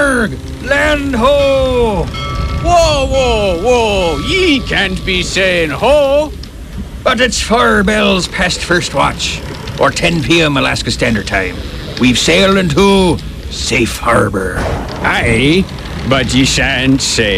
Arg! Land ho! Whoa, whoa, whoa! Ye can't be saying ho! But it's 4 bells past first watch, or 10 p.m. Alaska Standard Time. We've sailed into Safe Harbor. Aye, but ye shan't say